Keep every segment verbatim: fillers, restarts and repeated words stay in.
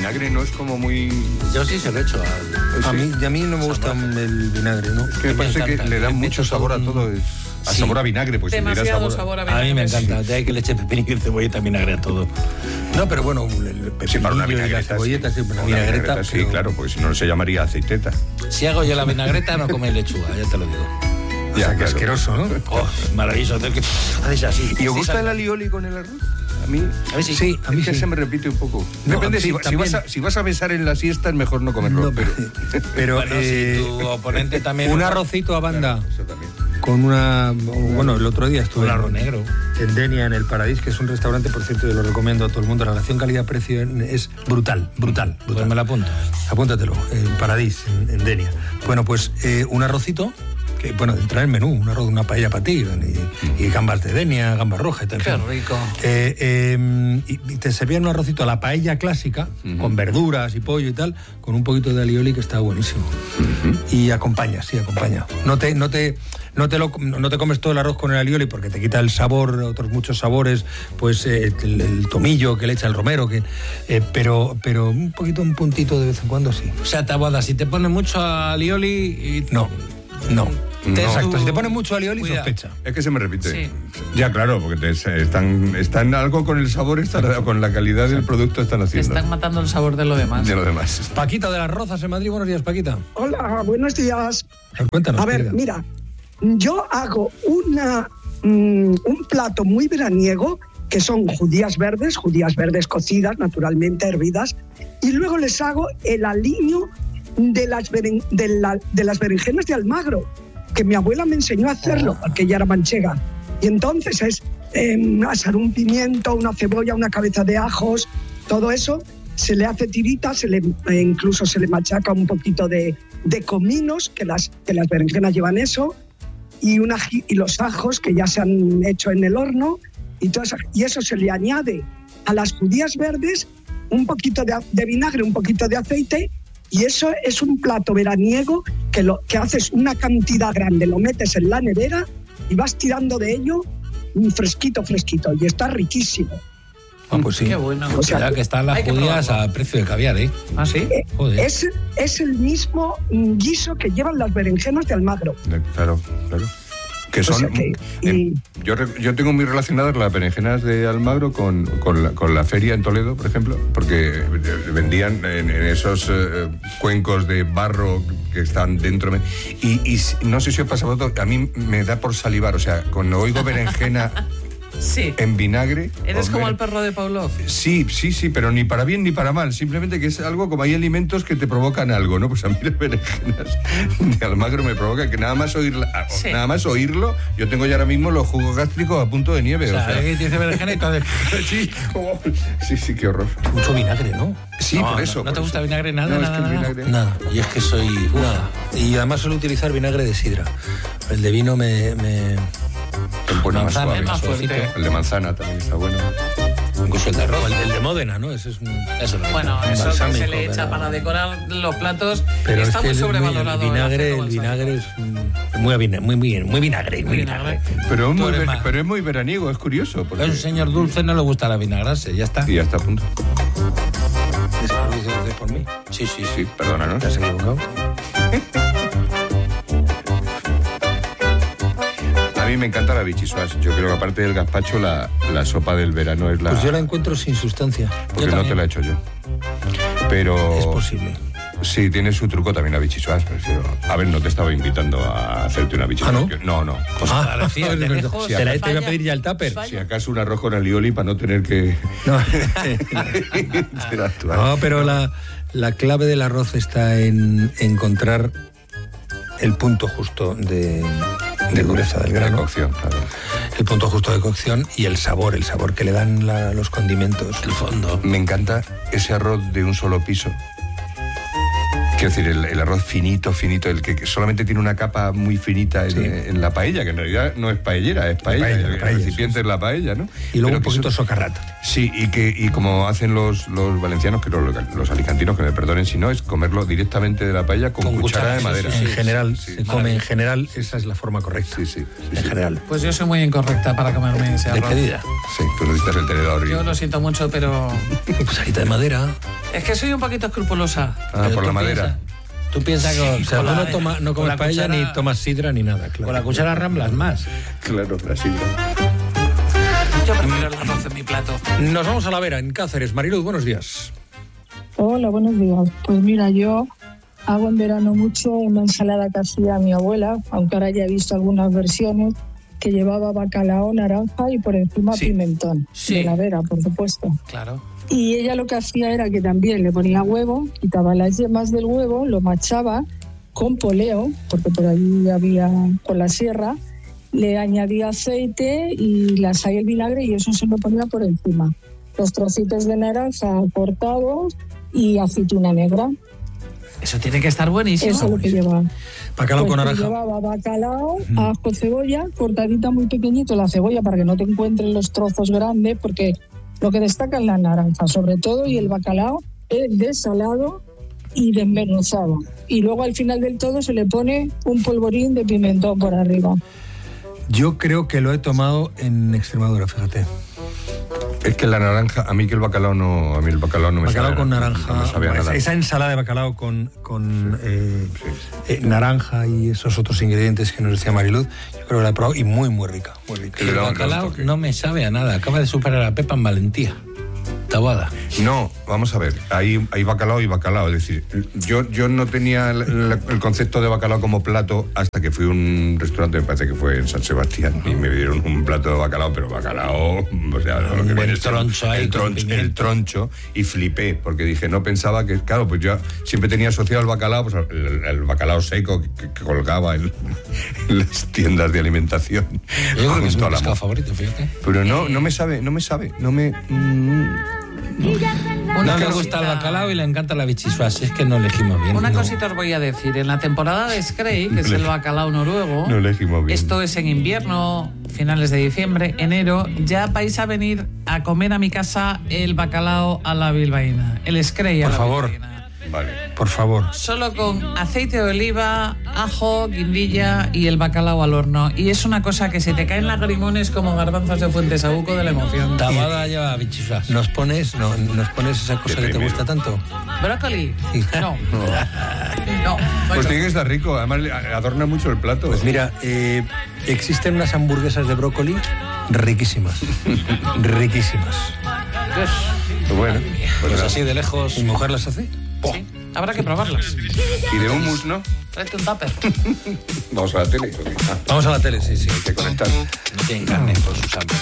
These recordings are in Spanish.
vinagre no es como muy... Yo sí se lo he hecho a... A mí, y a mí no me gusta el vinagre, ¿no? Es que me parece que le da mucho sabor a todo. Es, a Sí. sabor a vinagre, pues Demasiado si sabor a A vinagre. mí me encanta, de ahí que le eche pepinillo y cebolleta, vinagre a todo. No, pero bueno, el Sí, para una pepinillo y la vinagreta. cebolleta, sí, una Una vinagreta. vinagreta, sí, pero- claro, porque si no se llamaría aceiteta. Si hago yo la vinagreta, no coméis lechuga, ya te lo digo. O sea, Ya, que claro. asqueroso, ¿no? Oh, maravilloso. Haces que... haces así. ¿Y os Sí, gusta sabe- el alioli con el arroz? A mí, A mí sí. Sí, a mí es que sí. se me repite un poco. No, Depende, a mí si, sí, va- si, también. vas a, si vas a besar en la siesta es mejor no comerlo, No, pero... pero Bueno, eh, si tu oponente también... un arrocito a banda Eso también. con una... Bueno, el otro día estuve Un arroz en- negro. en Denia, en el Paradís, que es un restaurante, por cierto, yo lo recomiendo a todo el mundo. La relación calidad-precio es brutal, brutal, Pues brutal. me la apunto. Apúntatelo, en Paradís, en, en Denia. Bueno, pues eh, un arrocito, que bueno, entra en el menú, un arroz, una paella para ti, y, y gambas de Denia, gambas rojas y tal. Qué en fin. rico. Eh, eh, y, y te servían un arrocito a la paella clásica, Ujú. con verduras y pollo y tal, con un poquito de alioli que está buenísimo. Y acompaña, sí, acompaña. No te, no te, no te lo, no te comes todo el arroz con el alioli porque te quita el sabor, otros muchos sabores, pues eh, el, el tomillo que le echa el romero, que, eh, pero, pero un poquito, un puntito de vez en cuando sí. O sea, Taboada, si te pones mucho alioli... Y... No, no. Te- Exacto, tú- si te pones mucho alioli, Cuidado. sospecha. Es que se me repite. Sí. Ya, claro, porque te- se- están, están algo con el sabor, están, con la calidad del producto están Te haciendo. están matando el sabor de lo demás. De lo demás. Paquita de las Rozas en Madrid, buenos días, Paquita. Hola, buenos días. A ver, cuéntanos. A ver, querida. mira, yo hago una, mm, un plato muy veraniego, que son judías verdes, judías verdes cocidas, naturalmente hervidas, y luego les hago el aliño de las, beren- de la- de las berenjenas de Almagro, que mi abuela me enseñó a hacerlo, porque ella era manchega. Y entonces es eh, asar un pimiento, una cebolla, una cabeza de ajos, todo eso, se le hace tirita, se le, eh, incluso se le machaca un poquito de, de cominos, que las, que las berenjenas llevan eso, y, una, ji- y los ajos que ya se han hecho en el horno, y, todo eso, y eso se le añade a las judías verdes un poquito de, a- de vinagre, un poquito de aceite, y eso es un plato veraniego que, lo, que haces una cantidad grande, lo metes en la nevera y vas tirando de ello un fresquito, fresquito, y está riquísimo. Ah, pues sí. Qué bueno. O sea, Ya que están las hay que judías probarlo. a precio de caviar, ¿eh? ¿Ah, sí? Eh, Joder. es, es el mismo mm, guiso que llevan las berenjenas de Almagro. De- Claro, claro. Que O son. sea que- y- em, yo, re- yo tengo muy relacionadas las berenjenas de Almagro con, con, la, con la feria en Toledo, por ejemplo, porque vendían en, en esos eh, cuencos de barro que están dentro. Y, y si- no sé si os pasa a vosotros, a mí me da por salivar. O sea, cuando oigo berenjena Sí. en vinagre. Eres como hombre, el perro de Pavlov. Sí, sí, sí, pero ni para bien ni para mal. Simplemente que es algo como hay alimentos que te provocan algo, ¿no? Pues a mí las berenjenas de Almagro me provoca que nada más oírla, Sí. nada más oírlo, yo tengo ya ahora mismo los jugos gástricos a punto de nieve. O sea, o sea. alguien te dice berenjena y tú haces... Sí, oh, sí, sí, qué horror. Mucho vinagre, ¿no? Sí, No, por no, eso. ¿no por te eso. gusta vinagre nada, No, es nada, que el nada? vinagre... Nada. Y es que soy... uf, Nada. Y además suelo utilizar vinagre de sidra. El de vino me... me... El bueno, más Manzana, suave. es más suavecito. fuerte. El de manzana también está bueno. Incluso el de arroz. o el, el de Módena, ¿no? Ese es un... Eso no. Bueno, Un eso que balsámico, se le echa pero- para decorar los platos Pero está es que muy el- sobrevalorado. el vinagre, aceite el vinagre es un- muy, avina- muy, muy, muy vinagre, muy vinagre. Pero es, Tú muy, eres ver- más. pero es muy veraniego, es curioso. Porque... A un señor dulce no le gusta la vinagrarse, ya está. Y ya está a punto. ¿Es que lo dices por mí? Sí, sí, sí. Sí, perdónanos. ¿Te has equivocado? A mí me encanta la bichisuas. Yo creo que aparte del gazpacho, la, la sopa del verano es la... Pues yo la encuentro sin sustancia. Porque Yo no también. te la he hecho yo. Pero... Es posible. Sí, tiene su truco también la bichisuas, prefiero. A ver, no te estaba invitando a hacerte una bichisuas. ¿Ah, no? que- No, no. Pues parecía de pues, lejos. te, la, te voy a Vaya, pedir ya el tupper. vaya. Si acaso un arroz con alioli para no tener que No, interactuar. no pero la, la clave del arroz está en encontrar el punto justo de, de dureza del De grano, cocción, claro. el punto justo de cocción y el sabor, el sabor que le dan la- los condimentos. El fondo. Me encanta ese arroz de un solo piso. Quiero decir, el, el arroz finito, finito, el que solamente tiene una capa muy finita en, Sí. en la paella, que en realidad no es paellera, es paella. paella, el paella, recipiente sí, sí. es la paella, ¿no? Y luego Pero un que poquito son- socarrat. Sí, y que y como hacen los, los valencianos, que los, los alicantinos, que me perdonen si no, es comerlo directamente de la paella con, Con cuchara, cuchara, de sí, madera. sí, En general, sí, se come en general, esa es la forma correcta. Sí, sí, sí, En sí. general. Pues yo soy muy incorrecta para comerme ese arroz. Despedida. Sí, tú necesitas el tenedor. y- Yo lo siento mucho, pero Cucharita de madera. Es que soy un poquito escrupulosa. Ah, Pero por la tú madera. piensa- Tú piensas que O sea, con tú la- no, toma, no con comes la paella cuchara- ni tomas sidra ni nada, claro. Con la cuchara ramblas más. Claro, así. Yo prefiero el arroz en mi plato. Nos vamos a La Vera, en Cáceres. Mariluz, buenos días. Hola, buenos días. Pues mira, yo hago en verano mucho una ensalada que hacía mi abuela, aunque ahora ya he visto algunas versiones, que llevaba bacalao, naranja y por encima Sí. pimentón. Sí. De la Vera, por supuesto. Claro. Y ella lo que hacía era que también le ponía huevo, quitaba las yemas del huevo, lo machaba con poleo, porque por allí había con la sierra, le añadía aceite y la sal y el vinagre y eso se lo ponía por encima. Los trocitos de naranja cortados y aceituna negra. Eso tiene que estar buenísimo. Eso es lo que llevaba. Bacalao con Pues naranja. llevaba bacalao, ajo, cebolla, cortadita muy pequeñito la cebolla para que no te encuentren los trozos grandes, porque lo que destaca es la naranja, sobre todo, y el bacalao es desalado y desmenuzado. Y luego al final del todo se le pone un polvorín de pimentón por arriba. Yo creo que lo he tomado en Extremadura, fíjate. Es que la naranja, a mí que el bacalao no, a mí el bacalao no me Bacalao sabe con nada, naranja. no me sabía Bueno, nada. esa ensalada de bacalao con, con eh, eh, naranja y esos otros ingredientes que nos decía Mariluz, yo creo que la he probado y muy, muy rica. Muy rica. Le El da un bacalao toque. no me sabe a nada. Acaba de superar a Pepa en valentía. Taboada. No, vamos a ver, hay, hay bacalao y bacalao. Es decir, yo, yo no tenía el, el- el concepto de bacalao como plato hasta que fui a un restaurante, me parece que fue en San Sebastián, y me dieron un plato de bacalao, pero bacalao, o sea, lo que buen viene siendo troncho ahí el, con troncho, pimiento. el troncho, y flipé, porque dije, no pensaba que, claro, pues yo siempre tenía asociado el bacalao, pues el, el bacalao seco que, que colgaba en, en las tiendas de alimentación. Yo creo que es mi junto a la pescado mo- favorito, fíjate. Pero no, no me sabe, no me sabe, no me... mm, No le gusta el bacalao y le encanta la bichisua, así es que no elegimos bien. Una No. cosita os voy a decir. En la temporada de Screy, que es el bacalao noruego, No elegimos bien. esto es en invierno, finales de diciembre, enero, ya vais a venir a comer a mi casa el bacalao a la bilbaína, el Screy a Por la favor. bilbaína. Vale. Por favor. Solo con aceite de oliva, ajo, guindilla y el bacalao al horno. Y es una cosa que se te caen lagrimones como garbanzos de Fuentesabuco de la emoción. Tabada lleva bichisua. ¿Nos pones, no, ¿nos pones esa cosa que te primero. gusta tanto? ¿Brócoli? No. No. Pues Bueno. tiene que estar rico, además le adorna mucho el plato. Pues mira, eh, existen unas hamburguesas de brócoli riquísimas. riquísimas. Pues bueno, pues Pues nada. así de lejos. ¿Mi mujer las hace? Sí, habrá que probarlas. Y de hummus, ¿no? Tráete un tupper. Vamos a la tele. porque, ah, Vamos a la tele, sí, sí. hay que conectar. No tienen carne por sus hambre.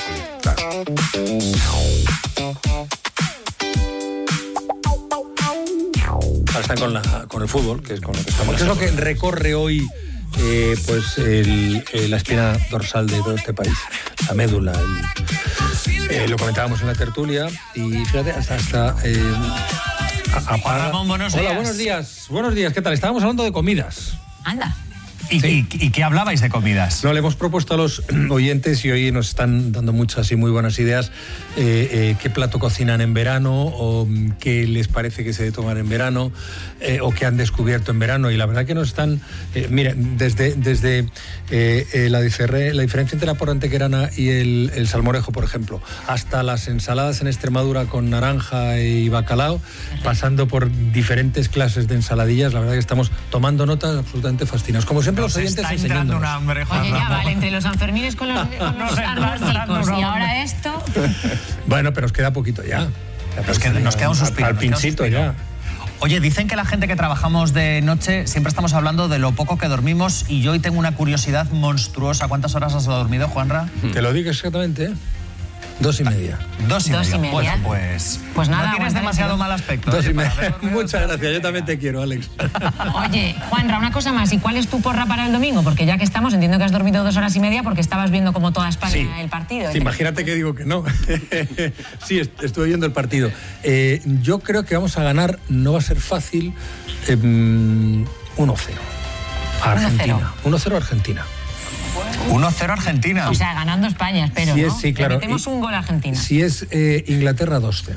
Ahora están con, la, con el fútbol, que es con lo que estamos. ¿Qué es lo que recorre hoy eh, pues el- eh, la espina dorsal de todo este país? La médula. el- eh, lo comentábamos en la tertulia y fíjate, hasta... hasta eh, a- apaga- Ramón, buenos Hola, días. buenos días. Buenos días, ¿qué tal? Estábamos hablando de comidas. Anda. ¿Y, y, y qué hablabais de comidas? No, le hemos propuesto a los oyentes y hoy nos están dando muchas y muy buenas ideas eh, eh, qué plato cocinan en verano o mm, qué les parece que se debe tomar en verano eh, o qué han descubierto en verano y la verdad que nos están, eh, miren, desde, desde eh, eh, la, difere- la diferencia entre la porra antequerana y el, el salmorejo, por ejemplo, hasta las ensaladas en Extremadura con naranja y bacalao, pasando por diferentes clases de ensaladillas, la verdad que estamos tomando notas absolutamente fascinadas. Como siempre, los Nos oyentes está entrando un enseñándonos. hambre, Juan Oye, ya Ramón. vale, entre los Sanfermines con los, con los arrocicos y ahora esto. Bueno, pero os queda poquito ya. Nos queda- nos queda un suspiro, Al nos queda un pinchito suspiro. ya. Oye, dicen que la gente que trabajamos de noche siempre estamos hablando de lo poco que dormimos y yo hoy tengo una curiosidad monstruosa. ¿Cuántas horas has dormido, Juanra? Te lo digo exactamente, ¿eh? Dos y media. Dos y Dos y media. media. Bueno, pues, Pues nada, no tienes aguantaré, demasiado pero- mal aspecto. Dos oye, y para media. haber dormido Muchas dos y gracias, yo media. también te quiero, Alex. Oye, Juanra, una cosa más. ¿Y cuál es tu porra para el domingo? Porque ya que estamos, entiendo que has dormido dos horas y media porque estabas viendo como toda España Sí. el partido. Sí, imagínate que digo que no. Sí, est- estuve viendo el partido. Eh, yo creo que vamos a ganar, no va a ser fácil, eh, mm, uno cero. A Argentina. uno cero Argentina. uno cero Argentina. O sea, ganando España, espero, Sí, ¿no? es- sí, claro. Le metemos Y- un gol a Argentina. Si es eh, Inglaterra, dos cero.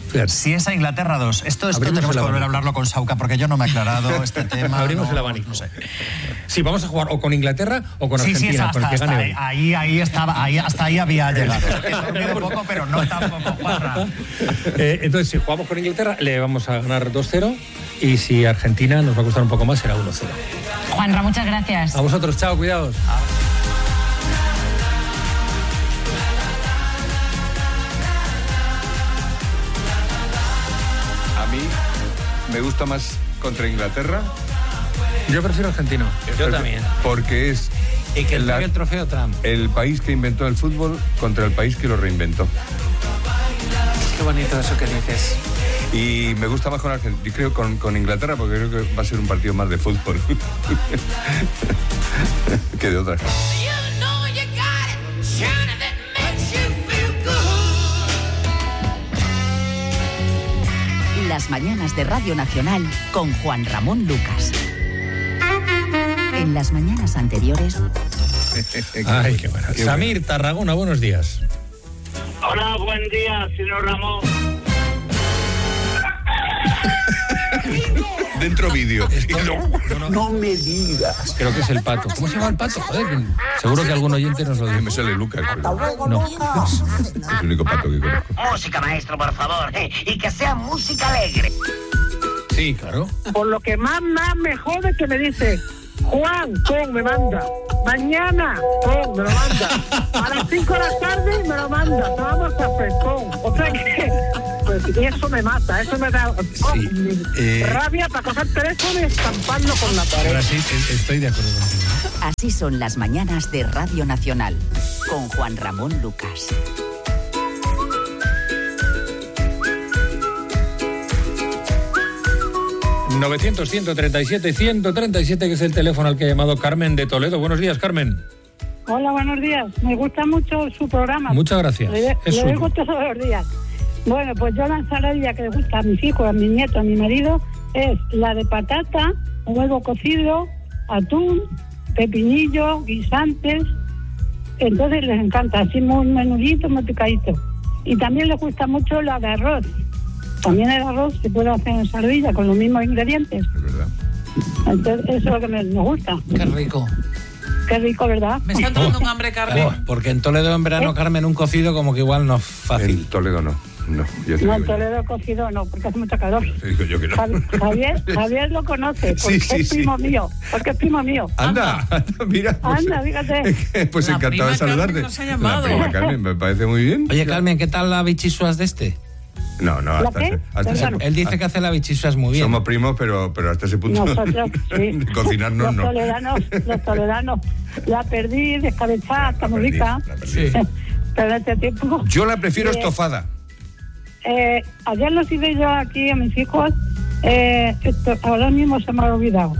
Fíjate. Si es a Inglaterra dos. Esto, esto Abrimos tenemos el que volver a abanico. hablarlo con Sauca porque yo no me he aclarado este tema. Abrimos no, el abanico. No sé. Sí, vamos a jugar o con Inglaterra o con Sí, Argentina, sí, hasta, con el que hasta gane ahí, hoy. ahí, ahí estaba, ahí, hasta ahí había llegado. He dormido un poco, pero no tampoco, Juanra. Eh, entonces, si jugamos con Inglaterra, le vamos a ganar dos cero y si Argentina nos va a costar un poco más, será uno cero. Juanra, muchas gracias. A vosotros, chao, cuidados. A mí me gusta más contra Inglaterra. Yo prefiero argentino. Yo también. Porque es Y que la- entregue el trofeo Trump. el país que inventó el fútbol contra el país que lo reinventó. Qué bonito eso que dices. Y me gusta más con Argentina, yo creo con, con Inglaterra, porque creo que va a ser un partido más de fútbol que de otras. Las mañanas de Radio Nacional con Juan Ramón Lucas. En las mañanas anteriores. Ay, qué bueno. Qué Samir, Tarragona, buenos días. Hola, buen día, señor Ramón. Dentro vídeo. No me digas. Creo que es el pato. ¿Cómo se llama el pato? Joder, que- seguro que algún oyente nos lo dice. Me sale Lucas, pero No. es el único pato que conozco. Música, maestro, por favor. eh, Y que sea música alegre. Sí, claro. Por lo que más, más me jode que me dice, Juan, pon, me manda. Mañana, pon, me lo manda. A las cinco de la tarde me lo manda. Nos vamos a hacer, pon. O sea que, pues eso me mata, eso me da oh, Sí, eh. rabia para coger el teléfono y estamparlo con la pared. Ahora sí, e- estoy de acuerdo contigo. Así son las mañanas de Radio Nacional con Juan Ramón Lucas. novecientos, ciento treinta y siete, ciento treinta y siete, que es el teléfono al que ha llamado Carmen de Toledo. Buenos días, Carmen. Hola, buenos días. Me gusta mucho su programa. Muchas gracias. Le, Es le suyo. oigo todos los días. Bueno, pues yo la ensaladilla que le gusta a mis hijos, a mi nieto, a mi marido, es la de patata, huevo cocido, atún, pepinillo, guisantes. Entonces les encanta, así muy menudito, muy picadito. Y también les gusta mucho la de arroz. También el arroz se puede hacer en ensaladilla con los mismos ingredientes. Es verdad. Entonces eso es lo que me, me gusta. Qué rico. Qué rico, ¿verdad? Me está entrando un hambre, Carmen. Oh, porque en Toledo en verano, Carmen, un cocido como que igual no es fácil. En Toledo no. No, ya te No, digo en yo. Toledo cocido no, porque hace mucha calor. Te digo yo que no. Javi- Javier, Javier lo conoce, porque Sí, sí, es sí. primo mío, porque es primo mío. Anda, anda, mira. Pues, Anda, fíjate. pues La encantado prima de saludarte. Carmen nos ha llamado. La prima Carmen, me parece muy bien. Oye, Carmen, ¿qué tal la bichisuas de este? No, no, ¿La hasta, qué? ese- hasta ese, Perdón. Él dice que hace la bichisuas muy bien. somos primos, pero, pero hasta ese punto Nosotros, sí. de cocinarnos Los no. toledanos, los toledanos. La perdí, descabezada, está muy perdí, rica. la perdí. Pero este tiempo. Yo la prefiero Eh, estofada. Eh, ayer los hice yo aquí a mis hijos. Eh, esto, ahora mismo se me ha olvidado.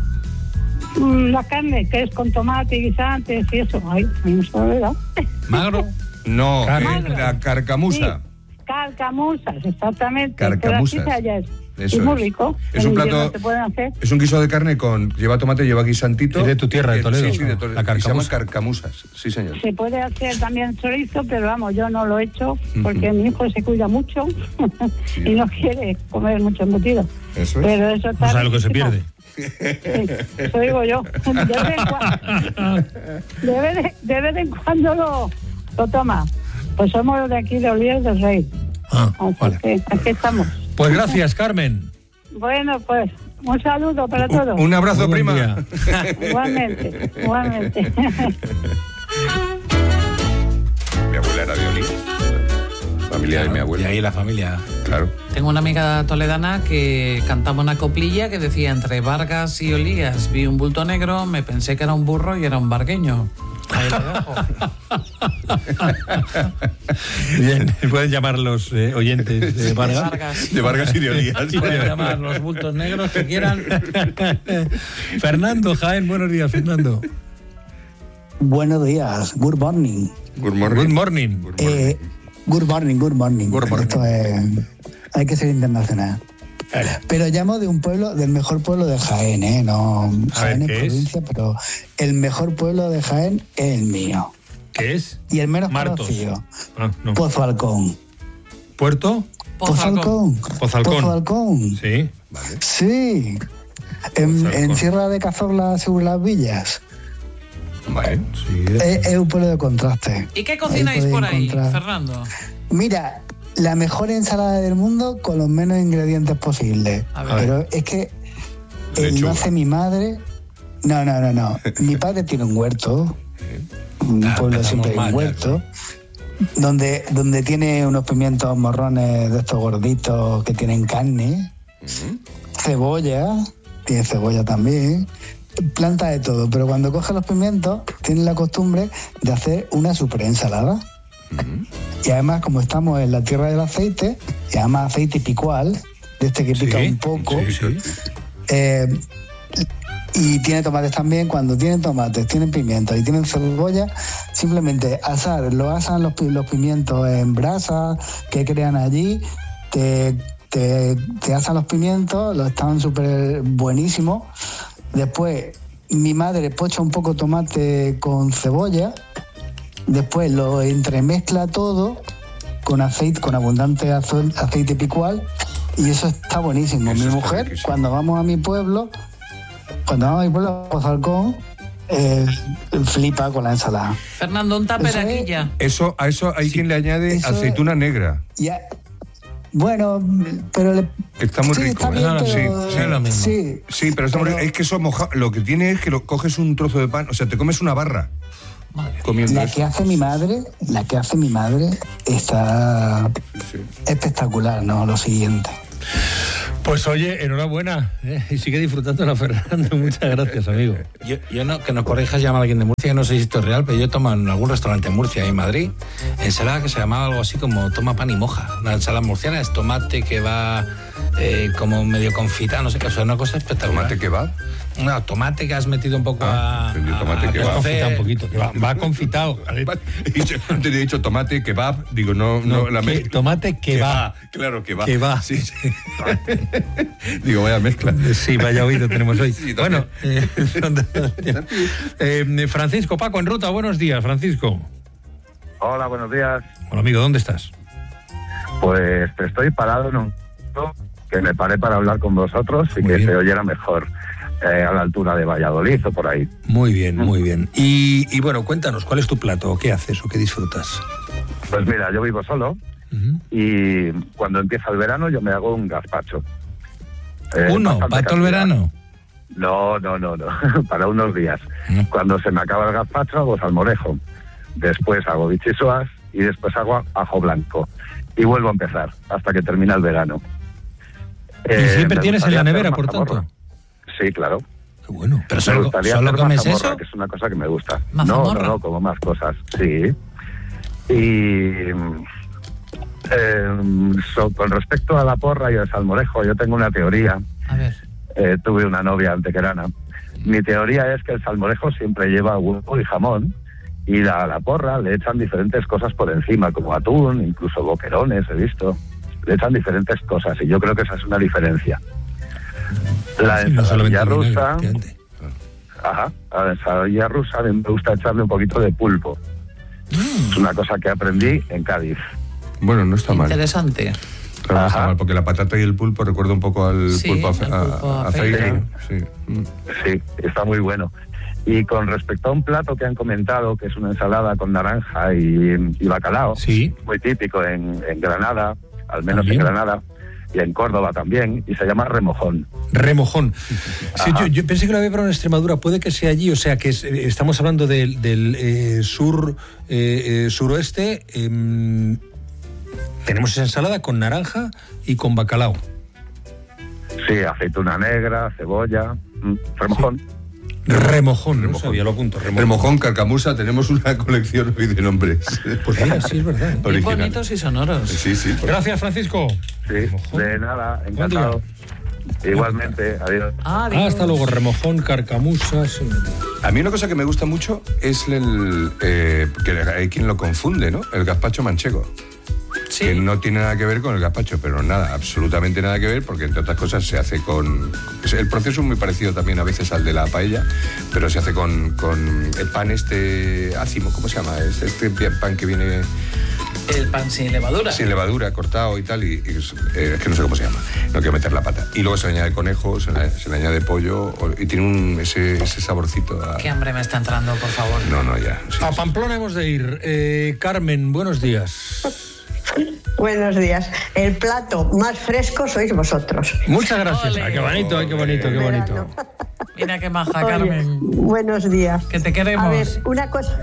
Mm, la carne, que es con tomate y guisantes y eso. Ay, a mí se me ha olvidado. Magro. No, Carmen. eh, la carcamusa. Sí, carcamusas, exactamente. Carcamusas. Pero así se halla es. Eso Y muy es. rico. Es En un invierno plato. se pueden hacer. Es un guiso de carne con. Lleva tomate, lleva guisantito. Es de tu tierra, de Eh, Toledo, Sí, sí, de ¿no? Toledo. La Y se llama carcamusa. carcamusas. Sí, señor. Se puede hacer también chorizo, pero vamos, yo no lo he hecho porque mi hijo se cuida mucho y no quiere comer mucho embutido. Eso es. Pero eso está No sabe lo que se riquísimo. pierde. Sí, eso digo yo. De vez en cuando, de vez de- de vez en cuando lo, lo toma. Pues somos de aquí, de Oliver del Rey. Ah, Así vale. que aquí estamos. Pues gracias, Carmen. Bueno, pues un saludo para todos. Un abrazo, Muy buen prima. día. Igualmente, igualmente. Mi abuela era de Olivos. Familia de mi Y abuela. ahí la familia. Claro. Tengo una amiga toledana que cantaba una coplilla que decía: entre Vargas y Olías vi un bulto negro, me pensé que era un burro y era un vargueño. Ahí lo dejo. Bien, pueden llamar los eh, oyentes de Vargas. Vargas. De Vargas y de Olías. Pueden llamar los bultos negros que quieran. Fernando Jaén, buenos días, Fernando. Buenos días, good morning. Good morning. Good morning. Good morning. Eh, good morning, good morning. Good morning. Esto es, hay que ser internacional. Pero llamo de un pueblo, del mejor pueblo de Jaén, ¿eh? No, Jaén es ¿qué es? provincia, pero el mejor pueblo de Jaén es el mío. ¿Qué es? Y el menos Martos. conocido, Ah, no. Pozo Alcón. ¿Puerto? Pozalcón. Pozalcón. Pozalcón. Sí. Vale. Sí. En, en Sierra de Cazorla, sobre las villas. Vale. Sí. Es, es un pueblo de contraste. ¿Y qué cocináis Ahí por podéis ahí, encontrar- Fernando? Mira, la mejor ensalada del mundo con los menos ingredientes posibles. A ver. Pero es que eh, Lechuga. lo hace mi madre. No, no, no, no. Mi padre tiene un huerto. Un Ah, pueblo empezamos siempre hay mal, un ya, huerto. Donde, donde tiene unos pimientos morrones de estos gorditos que tienen carne. Cebolla. Tiene cebolla también. Planta de todo. Pero cuando coge los pimientos, tiene la costumbre de hacer una super ensalada. Y además, como estamos en la tierra del aceite, y además aceite picual, de este que pica Sí, un poco, sí, sí. eh, y tiene tomates también. Cuando tienen tomates, tienen pimientos y tienen cebolla, simplemente asar, lo asan los, pi- los pimientos en brasa que crean allí, te, te, te asan los pimientos, los están súper buenísimos. Después, mi madre pocha un poco tomate con cebolla. Después lo entremezcla todo con aceite, con abundante azo- aceite picual, y eso está buenísimo. Eso mi está mujer, riquísimo. cuando vamos a mi pueblo, cuando vamos a mi pueblo, a Pozalcón, eh, flipa con la ensalada. Fernando, un tupper Eso es- aquí ya. Eso, a eso hay quien le añade Eso aceituna negra. Ya, bueno, pero le, Está muy sí, rico. está bien, No, no, sí, pero- sí, es lo mismo. sí, Sí, pero, está muy Pero- rico. Es que eso moja, lo que tiene es que lo, coges un trozo de pan, o sea, te comes una barra comiendo la eso. que hace mi madre, la que hace mi madre está Sí. espectacular, ¿no? Lo siguiente. Pues oye, enhorabuena. ¿eh? Y sigue disfrutándola, Fernando. Muchas gracias, amigo. Yo, yo no, que nos corrijas, llama a alguien de Murcia, que no sé si esto es real, pero yo tomo en algún restaurante en Murcia, en Madrid, ensalada que se llamaba algo así como toma pan y moja. Una ensalada murciana es tomate que va eh, como medio confitado, no sé qué, o sea, una cosa espectacular. ¿Tomate kebab? No, tomate que has metido un poco Ah, a, entendí, tomate a que Va va. café. confitado un poquito. que Va, va confitado. Antes he dicho tomate, kebab, digo, no, no, No, la que- mezcla. tomate que va. Claro, que va. Que va. Sí, sí. Digo, vaya mezcla. Sí, vaya oído tenemos hoy. Sí, bueno, también. eh, eh, Francisco, Paco, en ruta. Buenos días, Francisco. Hola, buenos días. Hola, amigo, ¿dónde estás? Pues estoy parado en un punto que me paré para hablar con vosotros y Muy que bien. se oyera mejor, eh, a la altura de Valladolid o por ahí. Muy bien, muy bien. Y, y bueno, cuéntanos, ¿cuál es tu plato? ¿Qué haces o qué disfrutas? Pues mira, yo vivo solo Ujú. y cuando empieza el verano yo me hago un gazpacho. Eh, Uno, bastante para todo el cantidad. verano. No, no, no, no, para unos días. Mm. Cuando se me acaba el gazpacho hago salmorejo, después hago bichisoas y después hago ajo blanco. Y vuelvo a empezar hasta que termina el verano. ¿Y Eh, siempre me tienes en gustaría la hacer nevera, por mazamorra. tanto? Sí, claro. Qué bueno. Pero Me solo, gustaría solo hacer comes mazamorra, eso. que es una cosa que me gusta. No, ¿Mazamorra? no, no, como más cosas, sí. Y eh, so- con respecto a la porra y al salmorejo, yo tengo una teoría. A ver. Eh, tuve una novia antequerana. Mi teoría es que el salmorejo siempre lleva huevo y jamón, y a la porra le echan diferentes cosas por encima, como atún, incluso boquerones, he visto. Le echan diferentes cosas, y yo creo que esa es una diferencia. La Sí, no solamente ensaladilla vinagre, rusa... efectivamente. Ajá, a la ensaladilla rusa a mí me gusta echarle un poquito de pulpo. Es una cosa que aprendí en Cádiz. Bueno, no está mal. Interesante. Claro, no está Ajá. mal, porque la patata y el pulpo recuerda un poco al Sí, pulpo, a, al pulpo a- a aceite. Sí. Mm. Sí, está muy bueno. Y con respecto a un plato que han comentado, que es una ensalada con naranja y, y bacalao, Sí. muy típico en, en Granada, al menos También. en Granada, y en Córdoba también, y se llama remojón. Remojón. Sí, yo, yo pensé que lo había probado en Extremadura, puede que sea allí, o sea que es- eh, estamos hablando del, del, eh, sur eh, eh, suroeste. em, tenemos esa ensalada con naranja y con bacalao. Sí, aceituna negra, cebolla, mm, remojón. Remojón, no sabía, lo apunto. Remojón. Remojón, carcamusa, tenemos una colección hoy de nombres. Pues mira, sí, es verdad. ¿eh? Muy Original. bonitos y sonoros. Sí, sí. por- Gracias, Francisco. Sí, Remojón. de nada, Buen encantado. Igualmente, adiós. Ah, Ah, Dios. hasta luego, remojón, carcamusa. sí. A mí una cosa que me gusta mucho es el, eh, que hay quien lo confunde, ¿no? El gazpacho manchego. Sí. Que no tiene nada que ver con el gazpacho, pero nada, absolutamente nada que ver, porque entre otras cosas se hace con... El proceso es muy parecido también a veces al de la paella, pero se hace con, con el pan este ácimo, ¿cómo se llama? Este, este pan que viene El pan sin levadura. Sin levadura, cortado y tal, y, y es, eh, es que no sé cómo se llama, no quiero meter la pata. Y luego se le añade conejo, se le, se le añade pollo, y tiene un, ese, ese saborcito a... Qué hambre me está entrando, por favor. No, no, ya. Sí, a sí. Pamplona hemos de ir. Eh, Carmen, buenos días. Buenos días. El plato más fresco sois vosotros. Muchas gracias. Ay, qué bonito, ay, qué bonito, qué bonito. Mira qué maja, Oye, Carmen. Buenos días. Que te queremos. A ver, una cosa...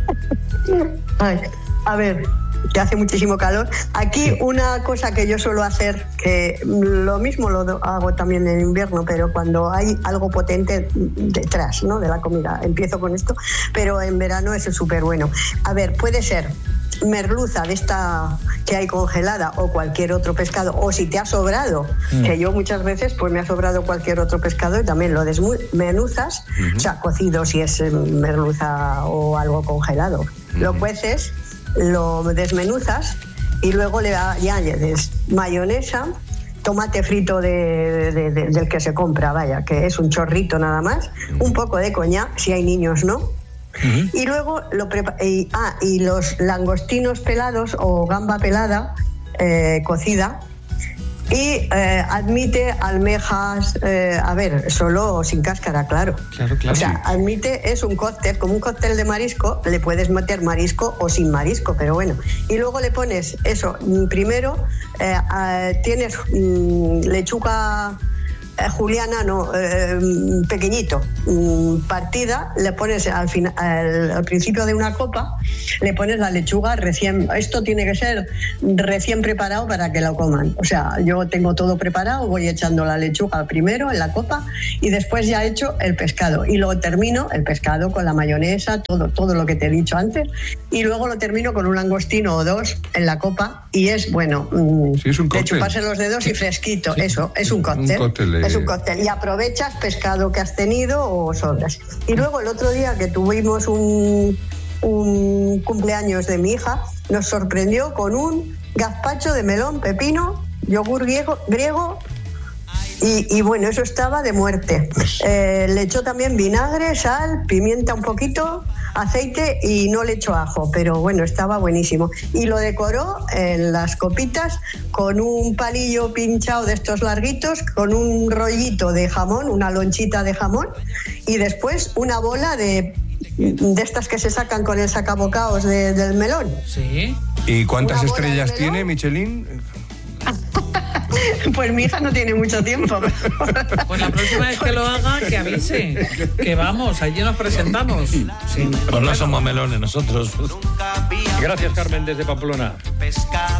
Ay, a ver, que hace muchísimo calor. Aquí una cosa que yo suelo hacer, que lo mismo lo hago también en invierno, pero cuando hay algo potente detrás, ¿no?, de la comida. Empiezo con esto, pero en verano es súper bueno. A ver, puede ser merluza de esta que hay congelada o cualquier otro pescado, o si te ha sobrado, mm. que yo muchas veces pues me ha sobrado cualquier otro pescado y también lo desmenuzas, uh-huh. o sea, cocido si es merluza o algo congelado. Uh-huh. Lo cueces, lo desmenuzas y luego le añades mayonesa, tomate frito de, de, de, del que se compra, vaya, que es un chorrito nada más, un poco de coñac, si hay niños, ¿no? Uh-huh. Y luego lo prepa- y, ah, y los langostinos pelados o gamba pelada eh, cocida, y eh, admite almejas, eh, a ver, solo sin cáscara, claro. Claro, claro. O sea, admite, es un cóctel, como un cóctel de marisco, le puedes meter marisco o sin marisco, pero bueno. Y luego le pones eso, primero eh, eh, tienes mm, lechuga eh, juliana, no, eh, pequeñito, mm, partida, le pones al, final, al, al principio de una copa, le pones la lechuga recién, esto tiene que ser recién preparado para que lo coman. O sea, yo tengo todo preparado, voy echando la lechuga primero en la copa y después ya he hecho el pescado. Y luego termino el pescado con la mayonesa, todo, todo lo que te he dicho antes. Y luego lo termino con un langostino o dos en la copa y es, bueno, mmm, sí, es un de chuparse los dedos y fresquito. Sí. Eso, es un cóctel. Un cóctel de... Es un cóctel. Y aprovechas pescado que has tenido o sobras. Y luego el otro día que tuvimos un... un cumpleaños de mi hija, nos sorprendió con un gazpacho de melón, pepino, yogur griego, griego y, y bueno, eso estaba de muerte. Eh, le echó también vinagre, sal, pimienta un poquito, aceite y no le echó ajo, pero bueno, estaba buenísimo. Y lo decoró en las copitas con un palillo pinchado de estos larguitos, con un rollito de jamón, una lonchita de jamón y después una bola de de estas que se sacan con el sacabocaos de, del melón. Sí. ¿Y cuántas estrellas tiene Michelin? Pues mi hija no tiene mucho tiempo. Pues la próxima vez que lo haga, que avise. Que vamos, allí nos presentamos. Sí. Pues no somos melones nosotros. Gracias, Carmen, desde Pamplona.